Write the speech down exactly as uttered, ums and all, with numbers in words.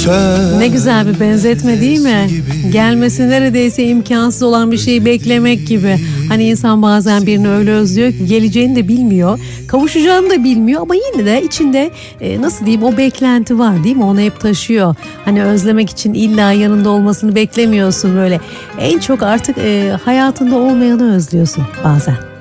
Ne güzel bir benzetme değil mi? Gelmesi neredeyse imkansız olan bir şeyi beklemek gibi. Hani insan bazen birini öyle özlüyor ki geleceğini de bilmiyor, kavuşacağını da bilmiyor ama yine de içinde e, nasıl diyeyim o beklenti var değil mi? Onu hep taşıyor. Hani özlemek için illa yanında olmasını beklemiyorsun böyle. En çok artık e, hayatında olmayanı özlüyorsun bazen.